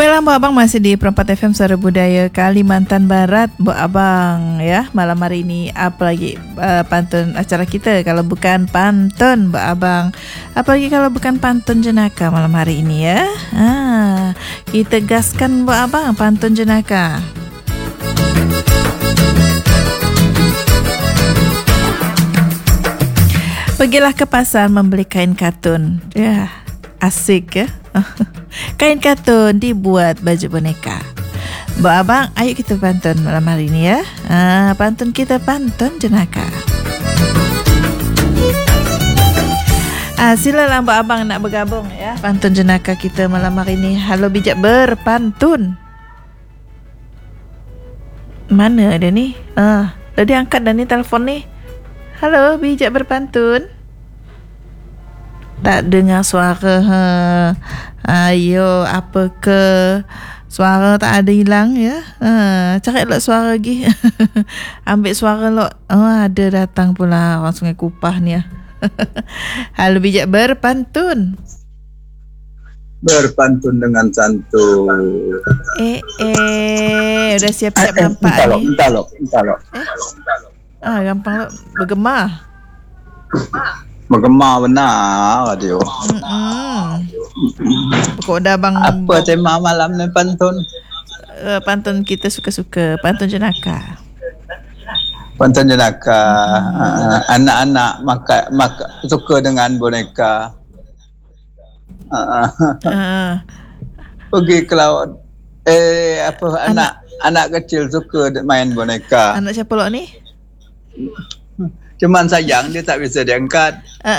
Baiklah, Mbak Abang masih di Perempat FM Suara Budaya Kalimantan Barat. Mbak Abang ya, malam hari ini apa lagi pantun acara kita kalau bukan pantun Mbak Abang. Apalagi kalau bukan pantun jenaka malam hari ini ya. Kita gaskan Mbak Abang pantun jenaka. Pergilah ke pasar membeli kain katun. Ya, asik ya. Kain katun dibuat baju boneka. Mbak Abang, ayo kita pantun malam hari ini ya. Pantun kita pantun jenaka. Silalah Mbak Abang nak bergabung ya. Pantun jenaka kita malam hari ini. Halo bijak berpantun. Mana dia ni? Dah diangkat dah ni telefon ni. Halo bijak berpantun. Tak dengar suara. Ayo, apa ke? Suara tak ada hilang ya. Cari lah suara lagi. Ambil suara lo. Ada datang pula orang Sungai Kupah ni ya. Halo bijak berpantun. Berpantun dengan santun. Udah siap-siap nampak ni. Entah lo. Gampang lo. Bergema. Menggema benar dia. Pokok dah abang. Apa tema malam ni pantun? Pantun kita suka-suka. Pantun jenaka. Pantun jenaka. Anak-anak suka dengan boneka. Pergi ke laut. Anak kecil suka main boneka. Anak siapa lo ni? Cuman sayang dia tak bisa diangkat.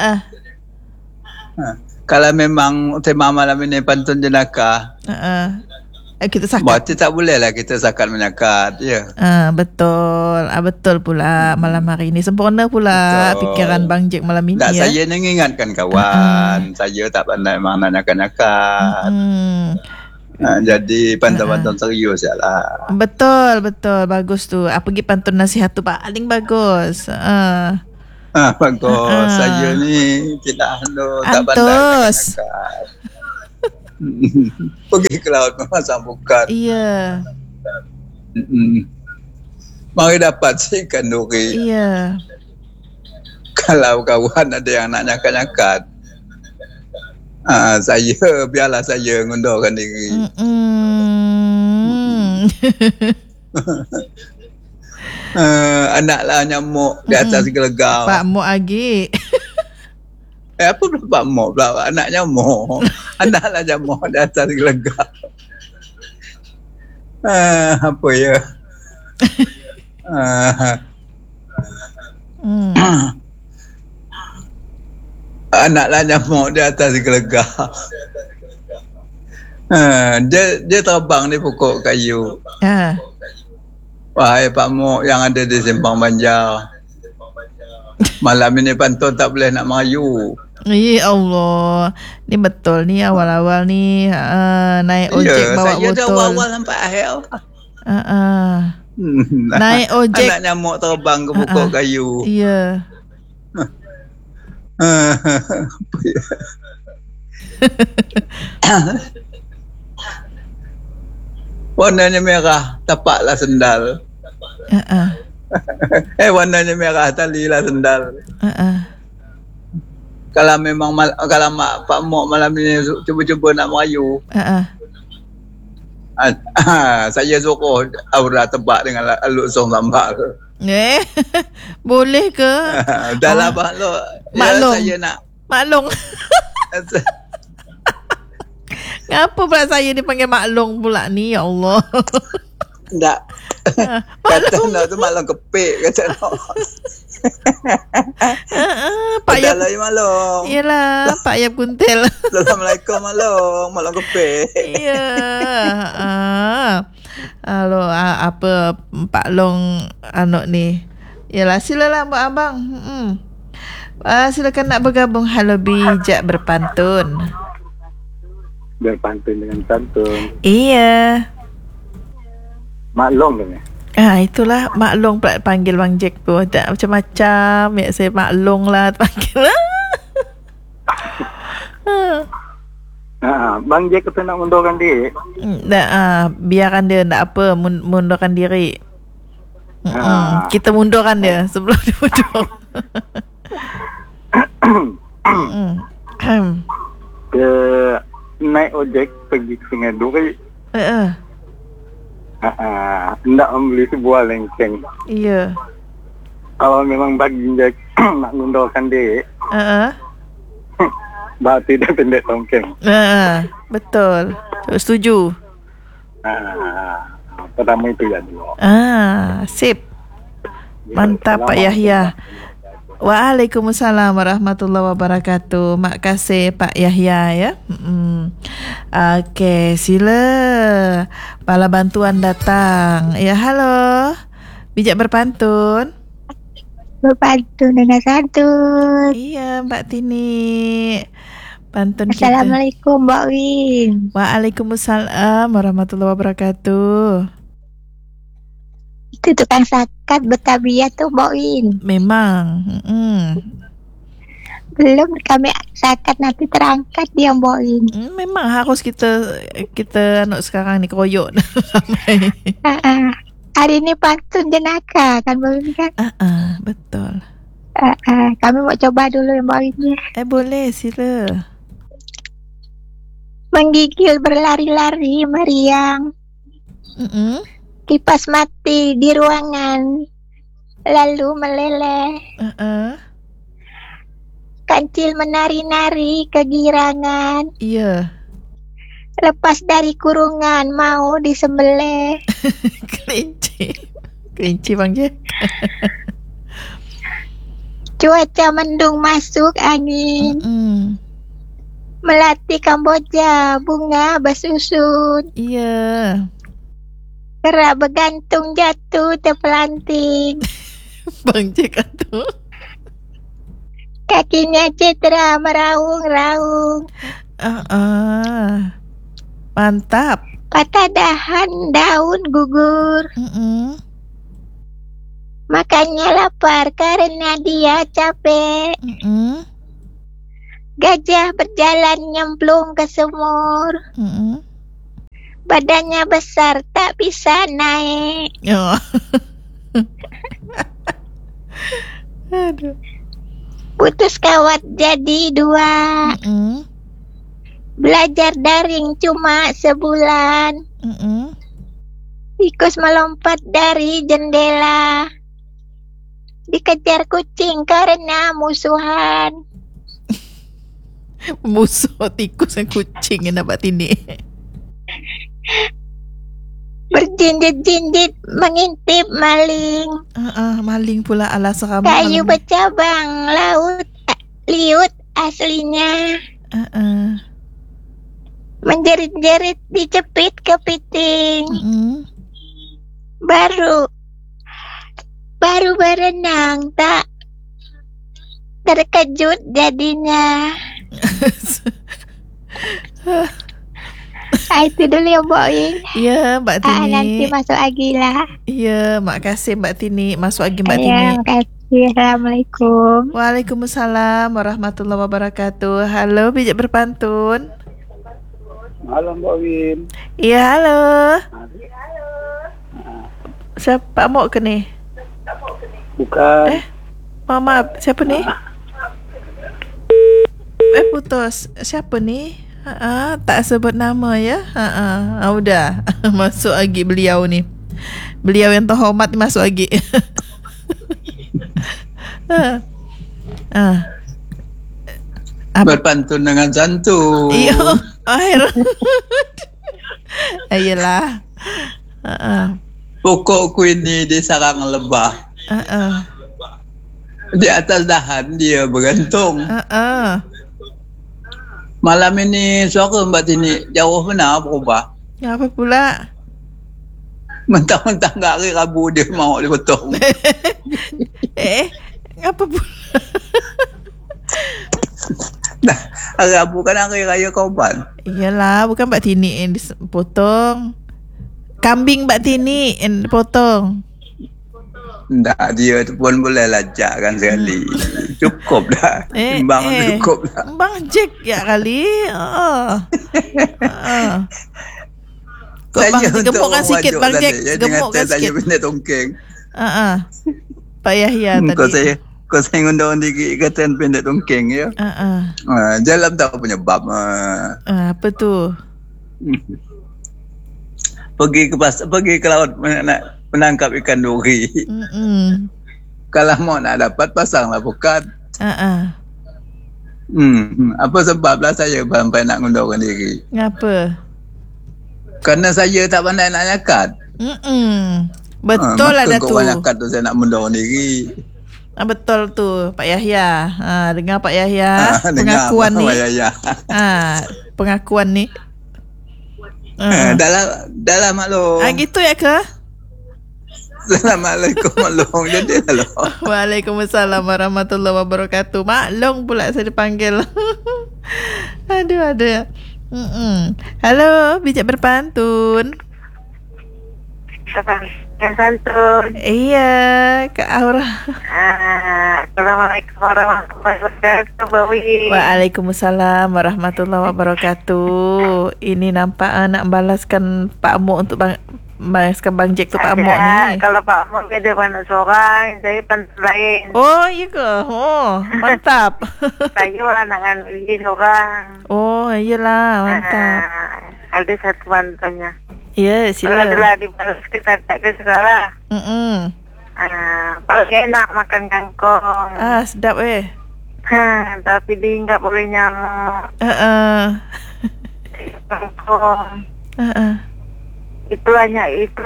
Kalau memang tema malam ini pantun jenaka, kita sakat. Berarti tak boleh lah kita sakat menyakat. Ya. Betul. Betul pula malam hari ini. Sempurna pula betul. Fikiran Bang Jack malam ini. Tak, saya mengingatkan kawan. Saya tak pandai mana nyakat-nyakat. Jadi pantun-pantun serius je lah. Betul. Bagus tu. Pergi pantun nasihat tu paling bagus. Bagus. Saya ni tidak tak pandai nyakat. Pergi ke laut memasang bukat. Iya. Mari dapat si ikan duri. Iya. Kalau kawan ada yang nak nyakat-nyakat, biarlah saya ngundurkan diri. Anaklah nyamuk di atas gelegau. Pak Mok lagi. Apa pula Pak Mok pula? Anak nyamuk. Anaklah nyamuk di atas gelegau. Apa ya? Anaklah nyamuk di atas gelegau. Dia terbang di pokok kayu. Wahai Pak Mok yang ada di Simpang Banjar, malam ini pantun tak boleh nak merayu. Ya Allah, ni betul ni awal-awal ni naik ojek bawa botol. Saya dah awal sampai akhir. Naik ojek. Anak nyamuk terbang ke pokok kayu. Ya. Warnanya merah, tapaklah sendal. Warnanya merah, talilah sendal. Kalau memang kalau Pak Mok malam ini cuba-cuba nak merayu, saya suruh Aura tebak dengan aluk song sambal. Boleh ke? Dah lah maklum. Maklum. Saya nak maklum. Kenapa pula saya dipanggil maklum pula ni, ya Allah. Tak. Kata nak tu maklum kepek kata nak. Pak Yap maklum. Yalah, Pak Yap kuntil. Assalamualaikum maklum kepek. Ya. Halo, apa Pak Long anak ni. Yalah, silalah Mbak Abang. Silakan nak bergabung. Halo bijak berpantun. Berpantun dengan santun. Iya. Maklong kan? Itulah maklong pula panggil Bang Jack tu. Tak macam-macam. Ya, saya maklong lah panggil. Bang Jack kata nak mundurkan diri. Biarkan dia tak apa mundurkan diri. Kita mundurkan dia sebelum dia mundur. Ke naik ojek pergi ke Sungai Duri. Hendak membeli sebuah lengkeng. Iya. Kalau memang bagi Jack nak mundurkan diri, berarti dia pendek tongkeng. Betul. Setuju. Pertama itu ya dulu. Sip. Mantap Pak Yahya. Waalaikumsalam warahmatullahi wabarakatuh. Mak kasih Pak Yahya ya. Okey, sila. Bala bantuan datang. Ya, halo. Bijak berpantun. Berpantun dengan santun. Iya, Mbak Tini. Pantun kita. Assalamualaikum Mbak Win. Waalaikumsalam warahmatullahi wabarakatuh. Itu tukang sakat Betabiah tuh Mbak Win. Memang. Belum kami sakat nanti terangkat dia Mbak Win. Memang harus kita sekarang ni keroyok ramai. Hari ini pantun jenaka kan Mbak Win kan? Betul. Kami mau coba dulu ya Mbak Win. Boleh, sila. Menggigil berlari-lari meriang. Kipas mati di ruangan, lalu meleleh. Kancil menari-nari kegirangan. Iya. Lepas dari kurungan mau disembelih. Kelinci Bang Je. Cuaca mendung masuk angin. Melati Kamboja bunga bersusun. Iya. Kerak bergantung jatuh terpelanting. Bang Je kata. Kakinya cedera meraung-raung. Mantap. Patah dahan daun gugur. Makanya lapar karena dia capek. Gajah berjalan nyemplung ke sumur. Badannya besar tak bisa naik. Aduh. Putus kawat jadi dua. Belajar daring cuma sebulan. Tikus melompat dari jendela. Dikejar kucing karena musuhan. Musuh tikus dan kucing yang dapat ini. Berjinjit-jinjit mengintip maling. Maling pula ala seram. Kayu bercabang laut liut aslinya. Menjerit-jerit dicepit kepiting. Baru berenang tak terkejut jadinya. Itu dulu ya Mbak Win. Iya Mbak Tini. Nanti masuk lagi lah. Iya, makasih Mbak Tini. Masuk lagi Mbak Tini. Makasih. Assalamualaikum. Waalaikumsalam warahmatullahi wabarakatuh. Halo, bijak berpantun. Halo Mbak Win. Iya, halo. Siapa mau ke ni? Bukan. Mama, siapa ni? Putus. Siapa ni? Tak sebut nama ya. Udah. Masuk lagi beliau ni. Beliau yang terhormat ni masuk lagi. Berpantun dengan santun. Iya. Ayolah. Pokokku ini di sarang lebah. Di atas dahan dia bergantung. Malam ini suara Mbak Tini jauh benar berubah. Apa pula? Mentang-mentang hari Rabu dia mau dipotong. Apa pula? Nah, hari Rabu kan hari raya Korban. Iyalah, bukan Mbak Tini yang dipotong. Kambing Mbak Tini yang dipotong. Tak, dia tu pun boleh lajak kan sekali. Cukup dah. Timbang cukup dah. Bang Jack ya kali. Kau bang gemukkan sikit Bang Jack. Gemukkan Saya sikit. benda tongkeng. Pak Yahya tadi. Kau saya ngundang diri kata pendek tongkeng ya. Jalan tak penyebab. Apa tu? Pergi ke laut nak menangkap ikan duri. Kalau mau nak dapat pasanglah pukat. Apa sebablah saya sampai nak ngundurkan diri? Ngapa? Kerana saya tak pandai nak nyakat. Betul lah dah tu. Maka kau nyakat tu saya nak mundurkan diri. Betul tu Pak Yahya. Dengar Pak Yahya pengakuan ni. Pengakuan ni. Dalam maklum. Gitu ya ke? Assalamualaikum maklum. Jadi halo. Waalaikumsalam warahmatullahi wabarakatuh. Maklum pula saya dipanggil. Aduh. Halo, bijak berpantun. Santun. Iya, Kak Aura. Assalamualaikum warahmatullahi wabarakatuh, Bawi. Waalaikumsalam warahmatullahi wabarakatuh. Ini nampak nak balaskan Pak Amok untuk balaskan Bang Jack tu Pak Amok ni. Kalau Pak Amok ada pandai seorang, saya pandai lain. Oh, iya ke? Oh, mantap. Saya orang nak izin orang. Oh, iyalah, mantap. Ada satu pantannya. Ya, sila. Kalau dibalas kita tak ke sekolah. Paling enak makan kangkung. Sedap Tapi dia enggak boleh nyamuk. Kangkung. Itu hanya itu.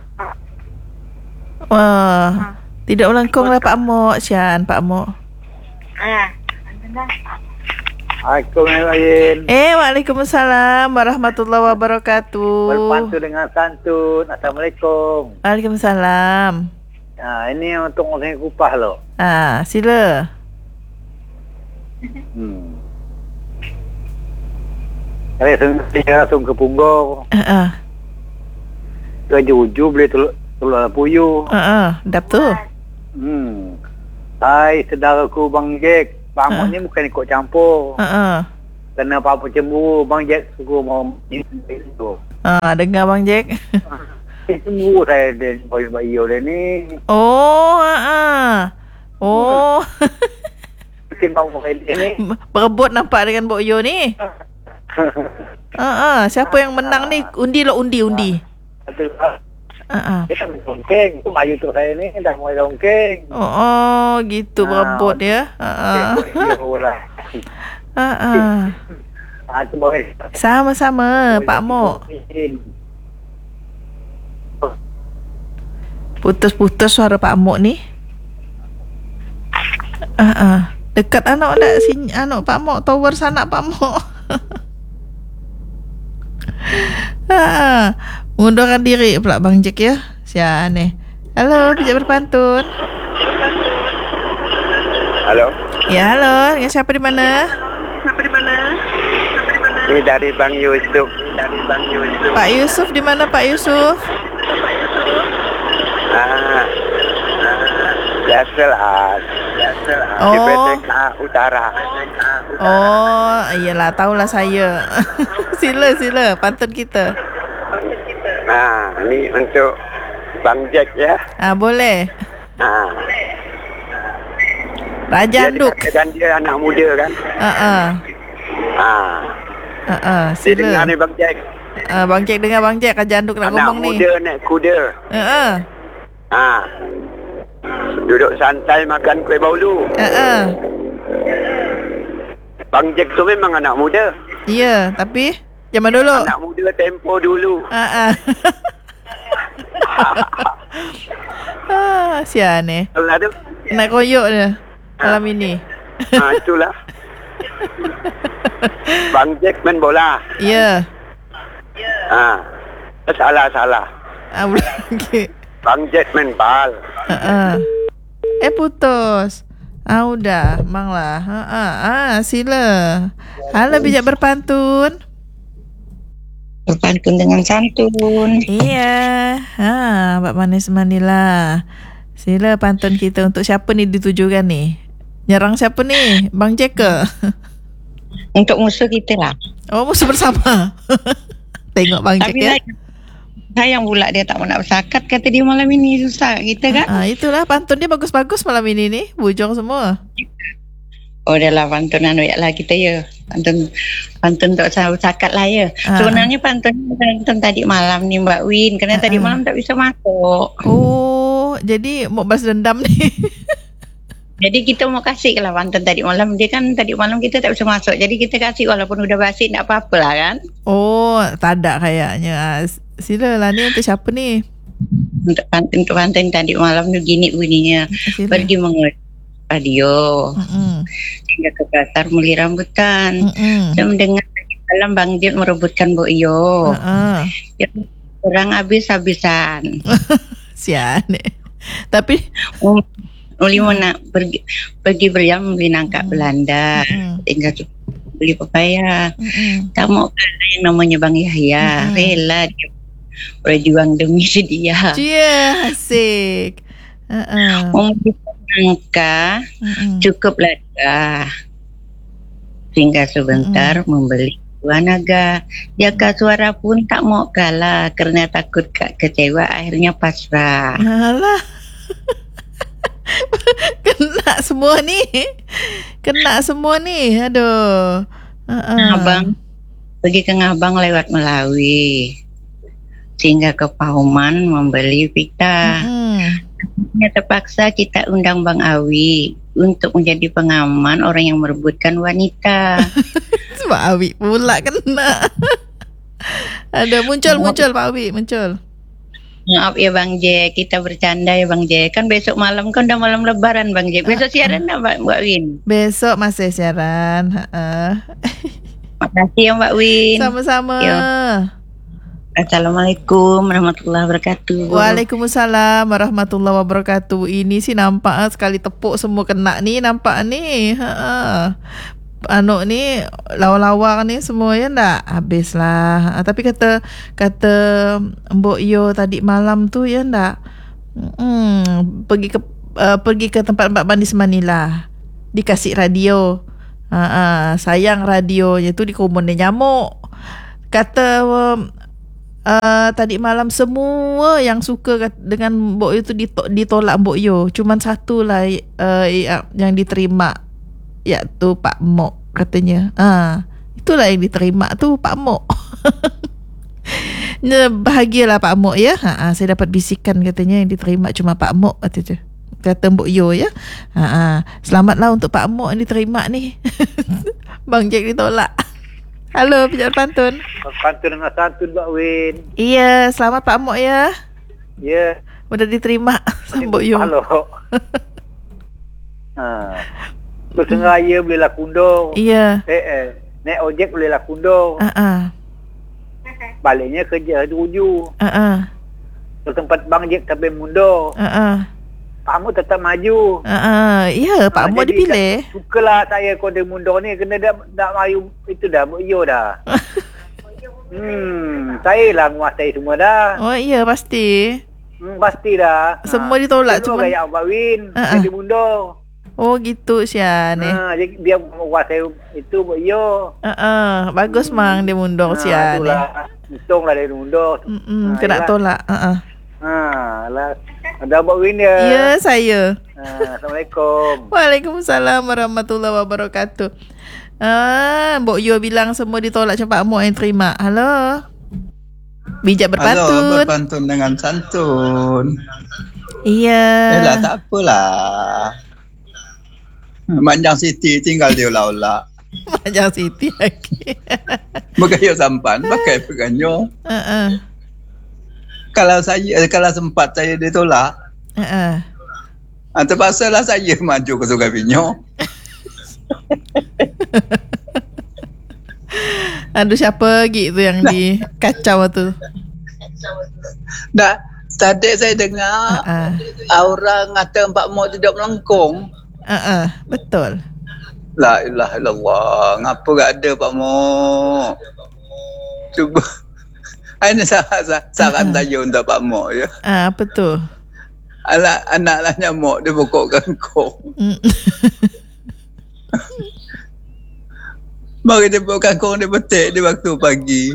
Wah, tidak melengkung lah Pak Amok, Syan, Pak Amok. Assalamualaikum. Waalaikumsalam warahmatullahi wabarakatuh. Berpantun dengan santun. Assalamualaikum. Waalaikumsalam. Ini untuk orang kupah loh. Sila. Saya langsung ke Punggol. Ke Juju beli telur puyuh. Dap tu. Hai saudaraku Bang Jack. Bang Amok ni bukan ikut campur. Kerana apa-apa cemburu, Bang Jack suruh mau itu. Dengar Bang Jack. Cemburu saya dengan bayi dia ni. Oh. Mungkin Bang Jack ni berebut nampak dengan Bok Yo ni. Siapa yang menang ni? Undi. Dia tak dongkeng. Itu maju tu saya ni dah mulai dongkeng. Gitu berebut dia. Sama-sama Pak Mok. Putus-putus suara Pak Mok ni. Dekat anak dak sini, anak Pak Mok, tower sana Pak Mok. Mundurkan diri pula Bang Jack ya. Sian ni. Halo, bijak berpantun. Halo. Ya, halo. Dengan siapa di mana? Ini dari Bang Yusuf. Pak Yusuf di mana Pak Yusuf? Biasalah. Di PTK Utara. Iyalah, tahulah saya. Sila pantun kita. Ini untuk Bang Jack ya. Boleh. Raja Anduk. Dan dia anak muda kan. Dia dengar Sila. ni Bang Jack. Bang Jack dengar Bang Jack, Raja Anduk nak ngomong ni. Anak muda naik kuda. Duduk santai makan kuih baulu. Bang Jack tu memang anak muda. Ya, tapi zaman dulu. Anak muda tempo dulu. Sian ni. Ada. Nak koyok dia malam ini. Itulah. Bang Jack main bola. Ya. Salah. Okay. Bang Jack main bal. Putus. Udah, mang lah. Sila. Halo, bijak berpantun. Berpantun dengan santun. Iya. Mbak Manis Manila. Sila pantun kita untuk siapa ni ditujukan ni? Nyerang siapa ni? Bang Jack ke? Untuk musuh kita lah. Oh, musuh bersama. Tengok Bang Jack ya. Sayang pula dia tak nak bersakat. Kata dia malam ini susah kita kan. Itulah pantun dia bagus-bagus malam ini ni. Bujang semua. Oh dah lah pantunan lah kita ya. Pantun tak usah bersakat lah ya. Sebenarnya pantun tadi malam ni Mbak Win. Kerana tadi malam tak bisa masuk. Oh, jadi mau balas dendam ni. Jadi kita mau kasih lah pantun tadi malam. Dia kan tadi malam kita tak bisa masuk. Jadi kita kasih walaupun udah basi tak apa-apa lah kan. Oh, tak ada kayaknya. Silalah ni untuk siapa ni? Untuk pantun tadi malam tu gini bunyinya. Pergi mengurus radio. Hingga ke pasar beli rambutan. Dan mendengar dalam Bang Jil merebutkan Bu Iyo. Orang habis-habisan. Sian. Tapi Uli mau nak pergi berjam beli nangka Belanda. Hingga beli pepaya. Tak mau kalah yang namanya Bang Yahya. Rela dia berjuang demi dia. Cia, asik. Mau beli nangka cukuplah dah. Hingga sebentar membeli dua naga. Jaga suara pun tak mau kalah kerana takut kecewa akhirnya pasrah. Alah. Kena semua ni. Aduh. Abang pergi ke Ngabang lewat Melawi. Sehingga ke Pauman membeli pita. Terpaksa kita undang Bang Awi untuk menjadi pengaman orang yang merebutkan wanita. Pak Awi pula kena. Ada muncul Pak Awi muncul. Maaf ya Bang Jack, kita bercanda ya Bang Jack. Kan besok malam kan udah malam lebaran Bang Jack. Besok siaran tak Mbak Win? Besok masih siaran. Makasih ya Mbak Win. Sama-sama. Yo. Assalamualaikum warahmatullahi wabarakatuh. Waalaikumsalam warahmatullahi wabarakatuh. Ini sih nampak sekali tepuk semua kena ni, nampak ni. Anak ni lawa-lawa ni semua ya ndak habislah. Tapi kata Mbok Yo tadi malam tu ya ndak. Pergi ke tempat Mbak Bandi Semanila. Dikasih radio. Sayang radionya tu dikumun dia nyamuk. Kata tadi malam semua yang suka dengan Mbok Yo tu ditolak Mbok Yo. Cuman satu lah yang diterima, iaitu Pak Mok katanya. Itulah yang diterima tu Pak Mok. Bahagialah Pak Mok ya. Saya dapat bisikan katanya yang diterima cuma Pak Mok katanya. Kata Mbok Yo ya. Selamatlah untuk Pak Mok yang diterima ni. Bang Jack ditolak. Halo, penjawat pantun. Pantun dengan santun Mbak Win. Iya, selamat Pak Mok ya. Ya. Udah diterima sama Mbok Yo. Halo. Bersengaja belilah kundo. Iya. Naik ojek belilah kundo. Baliknya kerja tuju. Ke tempat Bang Jack sampai mundo. Pak Mu tetap maju. Ya, Pak Mu dipilih. Sukalah saya kode mundo ni kena dah maju itu dah Mbok Yo dah. Saya lah menguasai semua dah. Oh iya pasti. Pasti dah. Semua ditolak cuma kayak Mbak Win jadi mundo. Oh gitu Sia ni. Jadi dia menguasai itu Mbok Yo. Bagus mang dia mundur Sia ni. Untunglah dia mundur. Kena tolak. Lah. Ada Mbak Win ya. Ya saya. Assalamualaikum. Waalaikumsalam warahmatullahi wabarakatuh. Mbok Yo bilang semua ditolak cuma Pak Mok yang terima. Halo. Bijak berpantun. Halo, berpantun dengan santun. Iya. Lah tak apalah. Manjang Siti tinggal di Ola-Ola. Manjang Siti lagi. Bergayo sampan, pakai peganyo. Kalau sempat saya ditolak. Terpaksa lah saya maju ke Sungai Pinyo. Aduh siapa lagi tu yang dikacau tu? Tadi saya dengar orang kata Pak Mok tidak melengkung. Betul. La ilaha illallah. Ngapa tak ada Pak Mok? Cuba. Ini saran saya untuk Pak Mok ya. Betul. Anak lah nyamuk di pokok kangkung. Mari dia pokok kangkung dia petik di waktu pagi.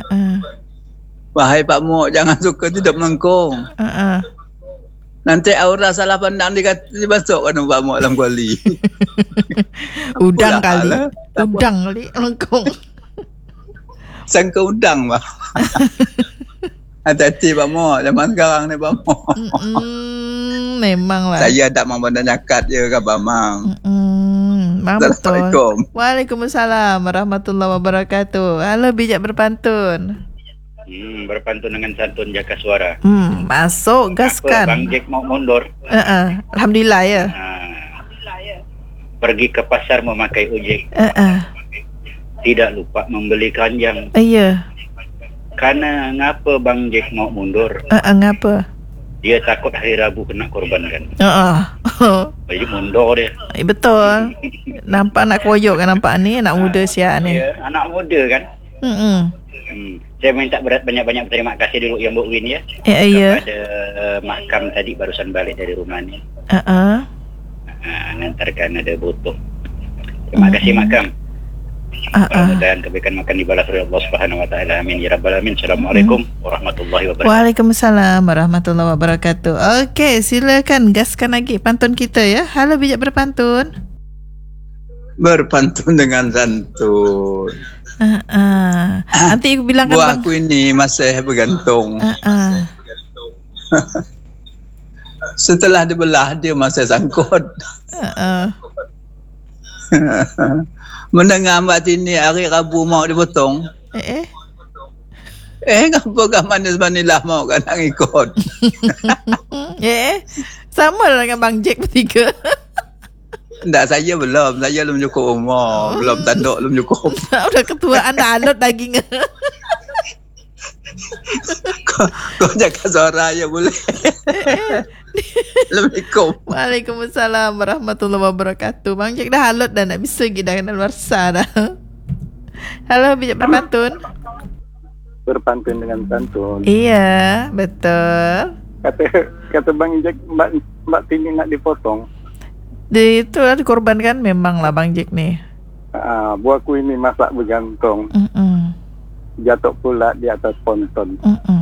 Wahai Pak Mok, jangan suka tidur melengkung. Nanti aura salah pandang dibasukkan Pak Mok dalam kuali. Udang kali melengkung. Sangka udang Pak. Hati-hati Pak Mok, zaman sekarang ni Pak Mok. Memanglah. Saya tak mahu nyakat je ke Pak Mang. Assalamualaikum. Waalaikumsalam warahmatullahi wabarakatuh. Halo bijak berpantun. Berpantun dengan santun jaga suara. Masuk gaskan. Bang Jack mau mundur. Alhamdulillah ya. Pergi ke pasar memakai ojek. Tidak lupa membeli keranjang. Iya. Karena ngapa Bang Jack mau mundur? Ngapa? Dia takut hari Rabu kena korban kan. Jadi mundur dia. Betul. Nampak anak koyok kan, nampak ni anak muda siap ni. Ya, anak muda kan. Saya minta banyak-banyak terima kasih dulu yang Bu Win ya. Kepada Makam tadi barusan balik dari rumah ni. Nantarkan ada butuh. Terima kasih Makam. Mudah-mudahan kebaikan makan dibalas oleh Allah Subhanahu wa taala. Amin ya rabbal alamin. Assalamualaikum warahmatullahi wabarakatuh. Waalaikumsalam warahmatullahi wabarakatuh. Okey, silakan gaskan lagi pantun kita ya. Halo bijak berpantun. Berpantun dengan santun. Nanti aku bilang kan buah aku ini masih bergantung. Setelah dibelah dia masih sangkut. Mendengar Mbak Tini hari Rabu mau dipotong. Ngapa kan manis-manis lah mau kan nak ikut. Sama lah dengan Bang Jack bertiga. Tak, saya belum cukup umur. Belum tanduk, belum cukup. Udah ketuaan dah alot daging. Kau jaga suara ya boleh. Assalamualaikum. Waalaikumsalam warahmatullahi wabarakatuh. Bang Jack dah halut dah, nak bisa pergi dah kena luar sah dah. Halo bijak berpantun. Berpantun dengan santun. Iya, betul. Kata Bang Jack, Mbak Tini nak dipotong. Itu lah dikorbankan memanglah Bang Jack ni. Buahku ini masak bergantung. Jatuh pula di atas ponton.